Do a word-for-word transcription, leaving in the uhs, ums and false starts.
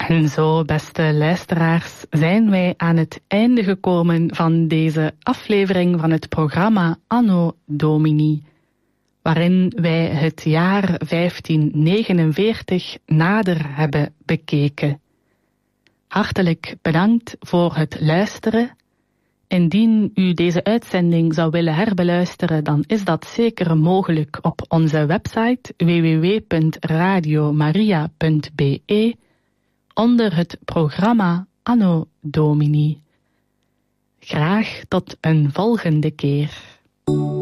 En zo, beste luisteraars, zijn wij aan het einde gekomen van deze aflevering van het programma Anno Domini, waarin wij het jaar vijftien negenenveertig nader hebben bekeken. Hartelijk bedankt voor het luisteren. Indien u deze uitzending zou willen herbeluisteren, dan is dat zeker mogelijk op onze website w w w punt radio maria punt b e onder het programma Anno Domini. Graag tot een volgende keer.